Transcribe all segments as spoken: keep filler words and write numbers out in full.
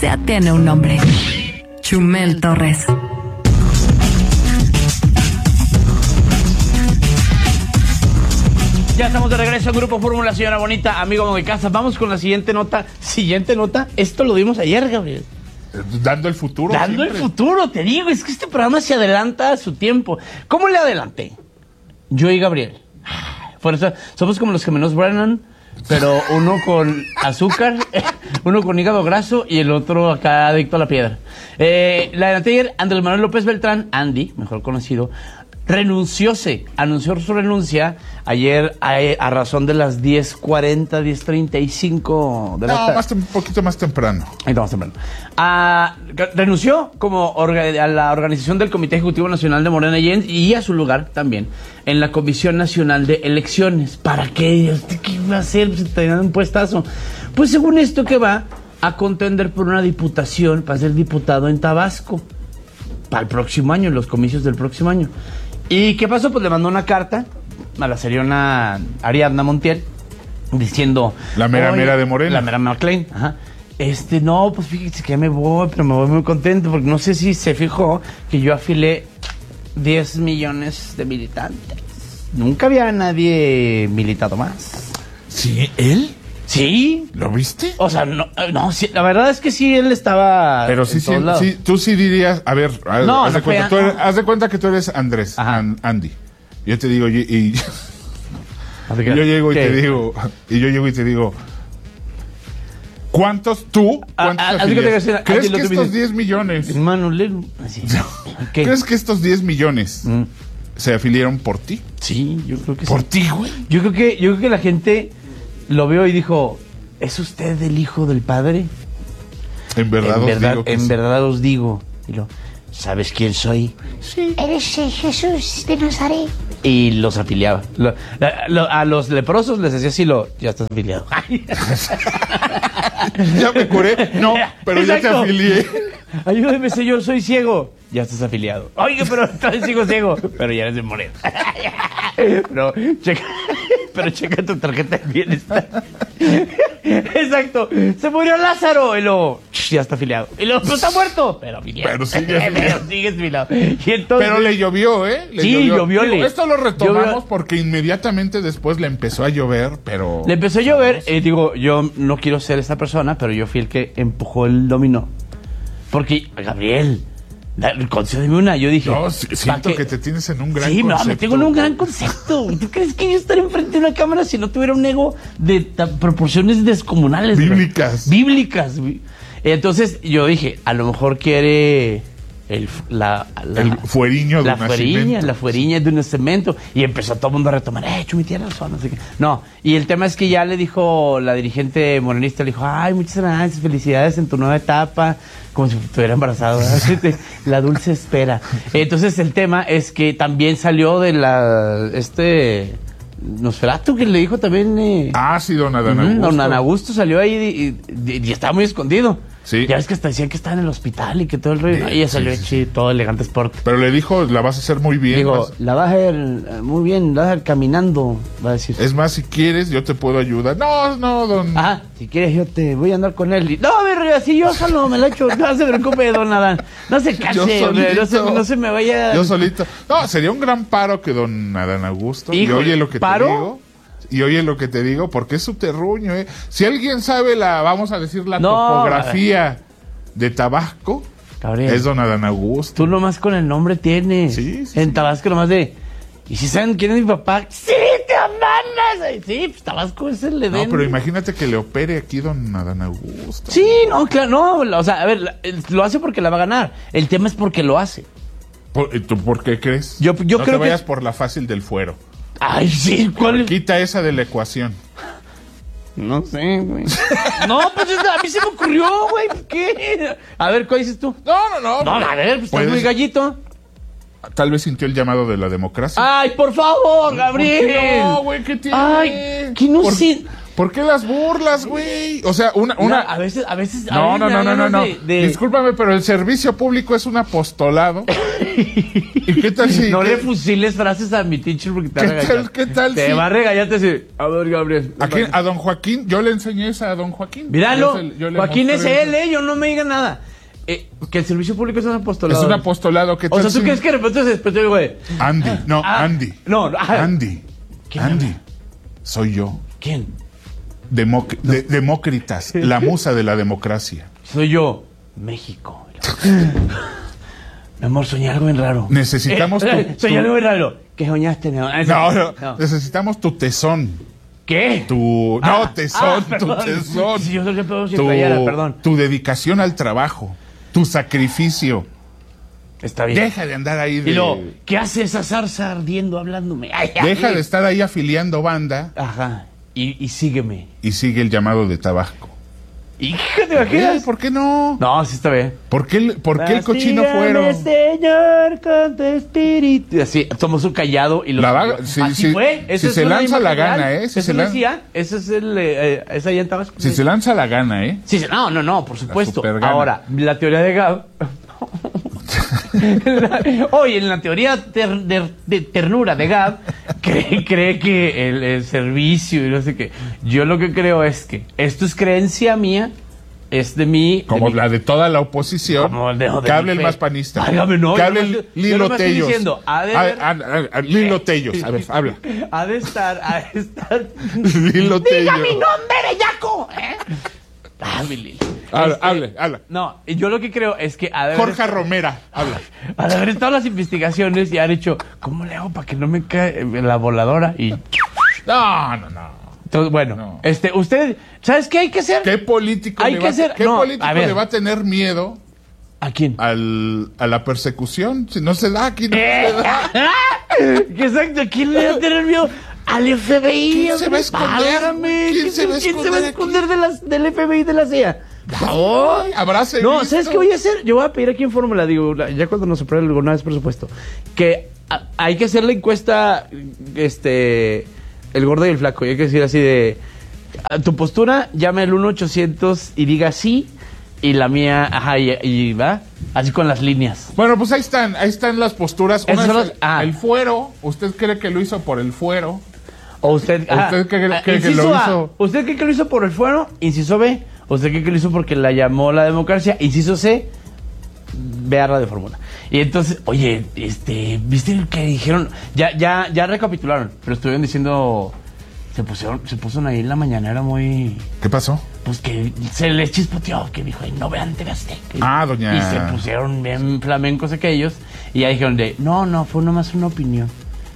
ya tiene un nombre. Chumel Torres. Ya estamos de regreso en Grupo Fórmula, señora bonita, amigo de casa. Vamos con la siguiente nota. Siguiente nota, esto lo dimos ayer, Gabriel. Dando el futuro. Dando siempre. el futuro, te digo, es que este programa se adelanta a su tiempo. ¿Cómo le adelanté? Yo y Gabriel. Por eso somos como los gemelos Brennan, pero uno con azúcar, uno con hígado graso y el otro acá adicto a la piedra. Eh, la adelanté ayer, Andrés Manuel López Beltrán, Andy, mejor conocido, renuncióse, anunció su renuncia ayer a, a razón de las diez cuarenta, diez treinta y cinco de la tarde. No, más un poquito más temprano. Ahí más temprano. Ah, renunció como orga, a la organización del Comité Ejecutivo Nacional de Morena y a su lugar también en la Comisión Nacional de Elecciones. ¿Para qué? ¿Qué iba a hacer? Pues te dan un puestazo. Pues según esto que va a contender por una diputación para ser diputado en Tabasco para el próximo año, en los comicios del próximo año. ¿Y qué pasó? Pues le mandó una carta a la seriona Ariadna Montiel diciendo... La mera mera de Morena. La mera McLean, ajá. Este, no, pues fíjate que ya me voy, pero me voy muy contento porque no sé si se fijó que yo afilé diez millones de militantes. Nunca había nadie militado más. ¿Sí? ¿Él? ¿Sí? ¿Lo viste? O sea, no, no sí, la verdad es que sí, él estaba... Pero sí, sí, sí, tú sí dirías, a ver, haz, no, haz, no de cuenta, fue, tú eres, no. haz de cuenta que tú eres Andrés, an, Andy. Yo te digo, y, y yo llego y ¿qué? te digo, y yo llego y te digo, ¿cuántos tú? ¿Cuántos a, a, que decir, ¿Crees que estos diez millones? Hermano, así. ¿Qué? ¿Crees que estos diez millones mm. se afiliaron por ti? Sí, yo creo que ¿Por sí. ¿Por ti, güey? Yo creo que, yo creo que la gente lo vio y dijo, ¿es usted el hijo del padre? En verdad, en os verdad, digo que en sí. verdad os digo. Y lo, ¿sabes quién soy? Sí. Eres el Jesús de Nazaret. Y los afiliaba. Lo, lo, a los leprosos les decía así, lo, ya estás afiliado. Ya me curé. No, pero exacto. Ya te afilié. Ayúdeme, señor, soy ciego. Ya estás afiliado. Oiga, pero todavía sigo ciego. Pero ya eres de Morena. Pero checa, pero checa tu tarjeta de bienestar. Exacto. Se murió Lázaro. Y luego, ya está afiliado. Y luego, pero está muerto. Pero afiliado. Pero sigue afiliado. Pero sigue afiliado. Y entonces, pero le llovió, ¿eh? Le sí, llovió. llovió. Digo, esto lo retomamos llovió. Porque inmediatamente después le empezó a llover, pero... Le empezó a llover. Y eh, digo, yo no quiero ser esta persona, pero yo fui el que empujó el dominó. Porque, Gabriel... Concédeme una, yo dije... No, siento que... que te tienes en un gran sí, concepto. Sí, me tengo en un gran concepto. ¿Tú crees que yo estaría enfrente de una cámara si no tuviera un ego de proporciones descomunales? Bíblicas. Bro? Bíblicas. Entonces yo dije, a lo mejor quiere... El, la, la, el fueriño de la un fueriña, nacimiento. La fueriña de un nacimiento. Y empezó todo el mundo a retomar, eh, Chumi, tienes razón, no sé qué. No, y el tema es que ya le dijo, la dirigente morenista le dijo, ay, muchas gracias, felicidades en tu nueva etapa, como si estuviera embarazado. La dulce espera. Entonces el tema es que también salió de la, este... Nosferatu, que le dijo también... Eh, ah, sí, don Adán Augusto. Don Adán Augusto salió ahí y, y, y estaba muy escondido. Sí. Ya ves que hasta decían que estaba en el hospital y que todo el rollo. Sí, ella salió sí, sí. todo elegante sport. Pero le dijo, la vas a hacer muy bien. Digo, vas... la vas a hacer muy bien, la vas a hacer caminando, va a decir. Es más, si quieres, yo te puedo ayudar. No, no, don... Ajá, si quieres yo te voy a andar con él. Y... No, me así yo solo me la echo. No se preocupe, don Adán. No se canse, hombre, no, se, no se me vaya... Yo solito. No, sería un gran paro que don Adán Augusto. Hijo, y oye lo que ¿paro? te digo. Y oye lo que te digo, porque es su terruño, ¿eh? Si alguien sabe la, vamos a decir, la no, topografía de Tabasco, Gabriel, es don Adán Augusto. Tú nomás con el nombre tienes. Sí, sí. En Tabasco nomás de... ¿Y si saben quién es mi papá? ¡Sí, te amanas! Sí, pues Tabasco es el Edén. No, pero imagínate que le opere aquí don Adán Augusto. Sí, no, claro, no. O sea, a ver, lo hace porque la va a ganar. El tema es porque lo hace. ¿Por, ¿Tú por qué crees? Yo, yo no creo te vayas que... por la fácil del fuero. Ay, sí, ¿cuál es? Quita esa de la ecuación. No sé, güey. No, pues a mí se me ocurrió, güey. ¿Qué? A ver, ¿cuál dices tú? No, no, no. No, a ver, pues estás muy gallito. Tal vez sintió el llamado de la democracia. Ay, por favor, Gabriel. No, güey, ¿qué tiene? Ay, que no por, sé. ¿Por qué las burlas, güey? O sea, una... una... Mira, a veces, a veces... a No, veces no, me no, dan no, no, no. ganas de- de- Discúlpame, pero el servicio público es un apostolado. ¿Y qué tal si...? No qué- le fusiles frases a mi teacher porque te va a ¿Qué regañar. tal, qué tal Te si- va a regañar, te dice, a ver, Gabriel. ¿A quién? A don Joaquín, yo le enseñé esa a don Joaquín. Míralo, Yo se- yo le Joaquín es mostré él, eso. eh, yo no me diga nada. Eh, que el servicio público es un apostolado. Es un apostolado, ¿qué O tal sea, ¿tú si- crees que de repente se despertó el güey? Andy, no, Ah, Andy. no, ah. Andy. ¿Quién Andy. habla? Soy yo. ¿Quién? Democ- de- Demócritas, la musa de la democracia. Soy yo, México. Mi amor, soñé algo bien raro. Necesitamos Eh, tu- soñé tu- algo bien raro. ¿Qué soñaste, mi amor? Ah, No, no, no. necesitamos tu tesón. ¿Qué? Tu... Ah, no, tesón, ah, tu perdón. tesón. Si yo soy el pedo sin Tu, playera, perdón. tu dedicación al trabajo, tu sacrificio. Está bien. Deja de andar ahí de... Y luego, ¿qué hace esa zarza ardiendo hablándome? Ay, ay. Deja de estar ahí afiliando banda Ajá. Y, y sígueme. y sigue el llamado de Tabasco. ¿Y qué te Eh, imaginas? ¿Por qué no? No, sí está bien. ¿Por qué el, por qué el cochino Castígame, fueron? Señor, con tu espíritu. Así, tomó su callado y lo La va- siguió. si- Así si- fue. Esa si es se una lanza la imagen gana, real. ¿eh? Si Eso se lo lan- decía. Ese es el... Eh, eh, esa allá en Tabasco. Si se lanza la gana, ¿eh? Sí, sí, no, no, no, por supuesto. supergana. Ahora, la teoría de Gab... Oye, en la teoría ter- de, de ternura de Gab, cree, cree que el, el servicio y no sé qué. Yo lo que creo es que esto es creencia mía, es de mí... Como de mi- la de toda la oposición. Como de- de que hable mi el fe. más panista. Válgame, no, que yo hable nomás- el yo Lilo nomás estoy Tellos. diciendo, ha de Ah, haber- ah, ah, ah, Lilo Tellos. A ver, habla. Ha de estar, ha de estar... Lilo Tellos. ¡Diga mi nombre, bellaco! ¿Eh? Ah, mi Lili. Habla, Este, hable, habla. No, y yo lo que creo es que... ha de haber- Jorge Romera, habla. Al haber estado las investigaciones y haber dicho, ¿cómo le hago para que no me cae la voladora? Y No, no, no. entonces, bueno, No. este, usted, ¿sabes qué hay que hacer? ¿Qué político, Hay le, que va, hacer- ¿qué no, político a ver. le va a tener miedo ¿A quién? al, a la persecución? Si no se da aquí, no se da. Exacto, ¿quién le va a tener miedo? Al F B I. ¿Quién se va a esconder? Válgame, ¿Quién se va a ¿quién se va a esconder esconder de las, del F B I y de la C I A? Por favor. Habráse No, visto. ¿sabes qué voy a hacer? Yo voy a pedir aquí en Fórmula, digo, la- ya cuando nos apruebe alguna vez presupuesto, que a- hay que hacer la encuesta, este, el gordo y el flaco, y hay que decir así de, a tu postura, llame al uno ochocientos y diga sí, y la mía, ajá, y, y va, así con las líneas. Bueno, pues ahí están, ahí están las posturas. Esos Una son es los- el, ah. el fuero. ¿Usted cree que lo hizo por el fuero? O usted, ¿O usted cree que- ah, que- que inciso lo A, hizo? ¿usted cree que lo hizo por el fuero? Inciso B. ¿Usted cree que lo hizo porque la llamó la democracia? Inciso C. Vea Radio Fórmula. Y entonces, oye, este, ¿viste lo que dijeron? Ya, ya, ya recapitularon, pero estuvieron diciendo, se pusieron, se puso ahí en la mañanera muy, ¿Qué pasó? pues que se les chispoteó, que dijo, "Ay, no vean T V Azteca". Ah, doña- Y se pusieron bien flamencos aquellos, y ya dijeron de, no, no, fue nomás una opinión.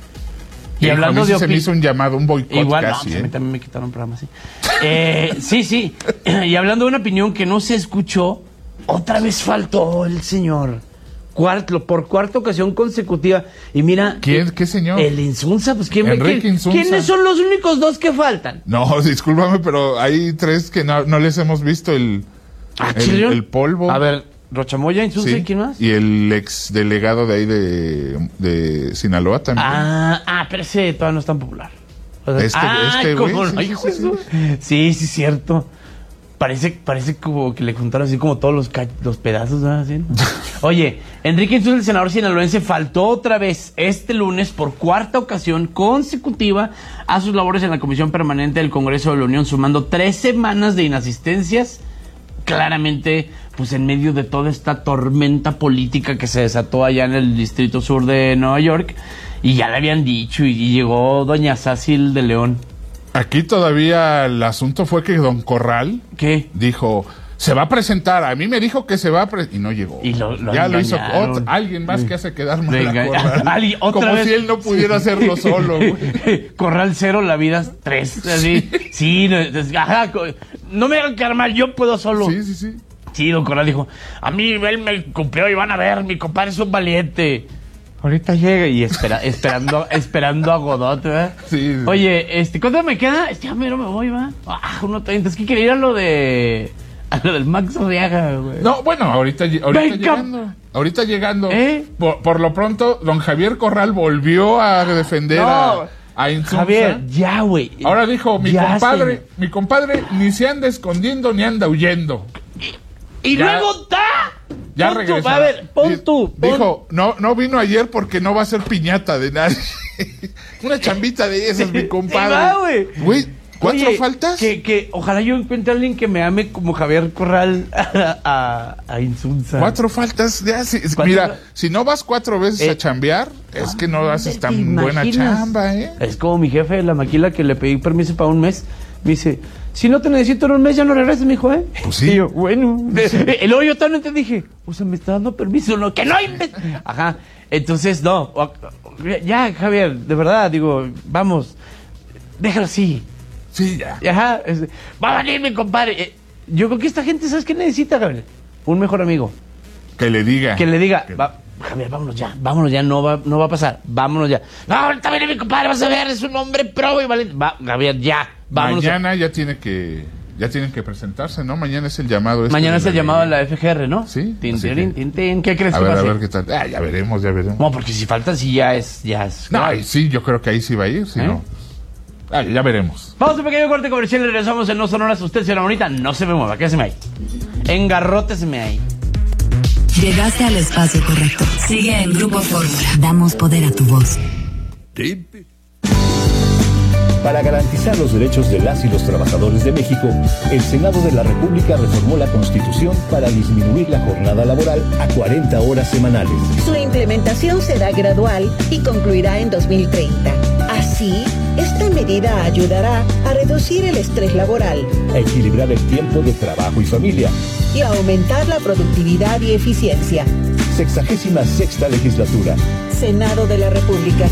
Y Hijo, hablando a mí sí de se me opi- hizo un llamado, un boicot Igual, no, casi, pues a ¿eh? mí también me quitaron programas, sí. Eh, sí, sí. Y hablando de una opinión que no se escuchó, otra vez faltó el señor. Cuarto, por cuarta ocasión consecutiva. Y mira... ¿Quién? ¿Qué señor? El Insunza, pues ¿quién, Enrique quién- Insunza. ¿quiénes son los únicos dos que faltan? No, discúlpame, pero hay tres que no, no les hemos visto el, Ah, el, ¿chile? el polvo. A ver, Rochamoya, Insunza, Sí, ¿y quién más? y el ex delegado de ahí de, de Sinaloa también. Ah, ah, pero ese todavía no es tan popular. O sea, Este- ah, este güey, ¿cómo sí, no, sí, hijo sí, de su- Sí, sí, cierto. Parece, parece como que le juntaron así como todos los, ca- los pedazos, ¿no? Así, ¿no? Oye, Enrique Insunza, el senador sinaloense, faltó otra vez este lunes por cuarta ocasión consecutiva a sus labores en la Comisión Permanente del Congreso de la Unión, sumando tres semanas de inasistencias, claramente, pues en medio de toda esta tormenta política que se desató allá en el Distrito Sur de Nueva York, y ya le habían dicho, y, y llegó doña Sácil de León. Aquí todavía el asunto fue que don Corral ¿Qué? dijo, se va a presentar, a mí me dijo que se va a presentar, y no llegó. Y lo- lo ya lo hizo engañaron. otro- alguien más que hace quedar mal Lo a enga- Corral. Ali, otra Como vez. si él no pudiera hacerlo solo, güey. Corral cero, la vida es tres. Así. Sí, no, es- ajá, co- no me hagan quedar mal, yo puedo solo. Sí, sí, sí. Sí, don Corral dijo, a mí él me cumplió y van a ver, mi compadre es un valiente. Ahorita llega y espera, esperando, esperando a Godot, ¿verdad? Sí, sí. Oye, este, ¿cuánto me queda? Este, ya mero me voy, va. Ah, uno treinta. Es que quería ir a lo de, a lo del Max Arriaga, güey. No, bueno, ahorita, lle- ahorita Venga. llegando. Ahorita llegando. ¿Eh? Por, por lo pronto, don Javier Corral volvió a defender No, a, a Insunza. Javier, ya, güey. Ahora dijo, mi ya compadre, sé. mi compadre ni se anda escondiendo ni anda huyendo. Y Ya. luego está. Ya Pon tú, regresó. a ver, pon tú. pon- Dijo, no, no vino ayer porque no va a ser piñata de nadie. Una chambita de esas, mi compadre. Se va, güey. Güey, ¿cuatro Oye, faltas? Que, que ojalá yo encuentre a alguien que me ame como Javier Corral a, a, a Insunza. Cuatro faltas. Ya, si- ¿Cuánto? mira, si no vas cuatro veces Eh, a chambear, es que no haces ¿te tan buena imaginas? chamba, ¿eh? Es como mi jefe de la maquila que le pedí permiso para un mes. Me dice, si no te necesito en un mes, ya no regreses, mijo, ¿eh? Pues sí. Y yo, bueno. El hoyo también te dije, o sea, me está dando permiso, ¿no? Que no hay... Ajá. Entonces, no. Ya, Javier, de verdad, digo, vamos. Déjalo así. Sí, ya. Ajá. es- Va a venir mi compadre. Eh, Yo creo que esta gente, ¿sabes qué necesita, Gabriel? Un mejor amigo. Que le diga. Que le diga, Que- va, Javier, vámonos ya, vámonos ya, no va, no va a pasar, vámonos ya. No, ahorita viene mi compadre, vas a ver, es un hombre pro y valiente. Va, Javier, ya, vámonos. Mañana ya tiene que, ya tienen que presentarse, ¿no? Mañana es el llamado. este Mañana de es el la- llamado a la F G R, ¿no? Sí, Tin, así tin, que- tin, tin. ¿Qué crees A que ver, va a a hacer? ver qué tal. Ah, ya veremos, ya veremos. No, porque si falta, sí ya es, ya es. No, y sí, yo creo que ahí sí va a ir, si ¿Eh? no. Ah, ya veremos. Vamos a un pequeño corte comercial y regresamos en No Sonoras. Usted, señora bonita, no se me mueva, quédese ahí. Engarróteseme ahí. Llegaste al espacio correcto. Sigue en Grupo Fórmula. Damos poder a tu voz. Para garantizar los derechos de las y los trabajadores de México, el Senado de la República reformó la Constitución para disminuir la jornada laboral a cuarenta horas semanales. Su implementación será gradual y concluirá en dos mil treinta. Así, esta medida ayudará a reducir el estrés laboral A equilibrar el tiempo de trabajo y familia. y a aumentar la productividad y eficiencia. Sexagésima sexta legislatura. Senado de la República.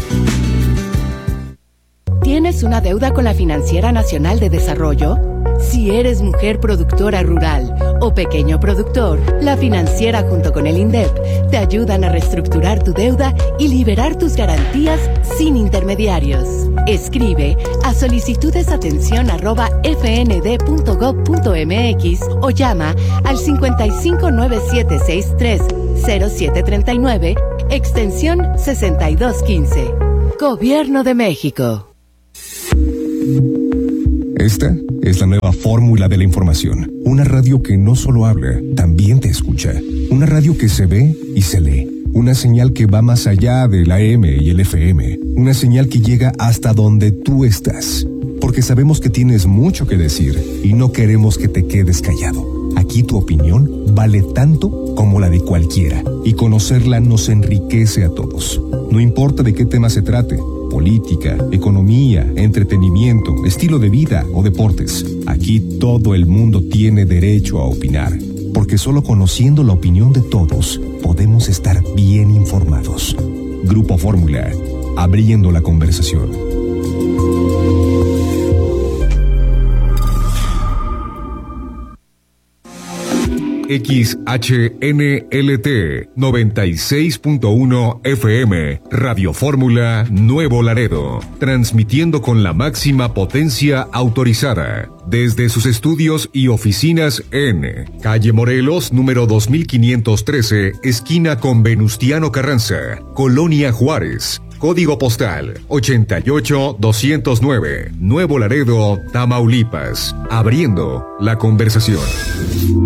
¿Tienes una deuda con la Financiera Nacional de Desarrollo? Si eres mujer productora rural o pequeño productor, la Financiera junto con el INDEP te ayudan a reestructurar tu deuda y liberar tus garantías sin intermediarios. Escribe a solicitudesatención arroba fnd.gov.mx o llama al cincuenta y cinco nueve siete sesenta y tres cero siete treinta y nueve, extensión sesenta y dos quince. Gobierno de México. Esta es la nueva fórmula de la información. Una radio que no solo habla, también te escucha. Una radio que se ve y se lee. Una señal que va más allá del A M y el F M. Una señal que llega hasta donde tú estás. Porque sabemos que tienes mucho que decir y no queremos que te quedes callado. Aquí tu opinión vale tanto como la de cualquiera. Y conocerla nos enriquece a todos. No importa de qué tema se trate. Política, economía, entretenimiento, estilo de vida o deportes. Aquí todo el mundo tiene derecho a opinar, porque solo conociendo la opinión de todos podemos estar bien informados. Grupo Fórmula, abriendo la conversación. X H N L T noventa y seis punto uno F M, Radio Fórmula Nuevo Laredo, transmitiendo con la máxima potencia autorizada, desde sus estudios y oficinas en Calle Morelos, número dos mil quinientos trece, esquina con Venustiano Carranza, Colonia Juárez. Código postal ochenta y ocho doscientos nueve, Nuevo Laredo, Tamaulipas, abriendo la conversación.